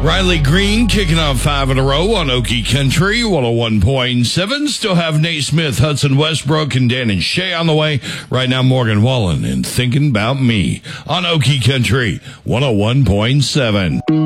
Riley Green kicking off 5 in a row on Okie Country 101.7. Still have Nate Smith, Hudson Westbrook, and Dan and Shay on the way. Right now, Morgan Wallen and Thinking About Me on Okie Country 101.7.